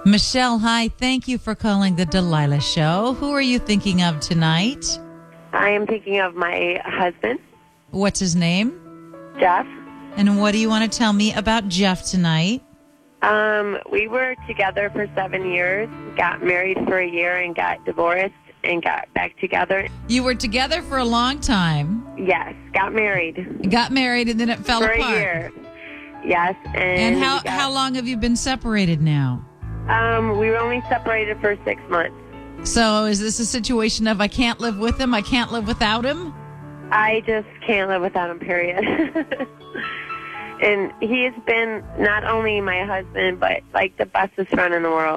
Michelle, hi. Thank you for calling the Delilah Show. Who are you thinking of tonight? I am thinking of my husband, What's his name? Jeff. And what do you want to tell me about Jeff tonight? We were together for 7 years, got married for a year, and got divorced and got back together. You were together for a long time. Yes, got married Got married and then it fell for apart. a year. Yes, And how long have you been separated now? we were only separated for 6 months. So is this a situation of I can't live with him, I can't live without him? I just can't live without him, period. And he has been not only my husband, but like the bestest friend in the world.